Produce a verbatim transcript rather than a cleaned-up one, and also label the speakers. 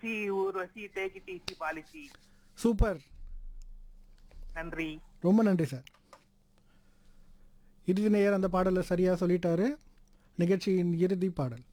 Speaker 1: C Urvashi take it easy policy.
Speaker 2: Super,
Speaker 1: நன்றி.
Speaker 2: ரொம்ப நன்றி சார். இறுதி நேயர் அந்த பாடலை சரியாக சொல்லிட்டாரு. நிகழ்ச்சியின் இறுதி பாடல்.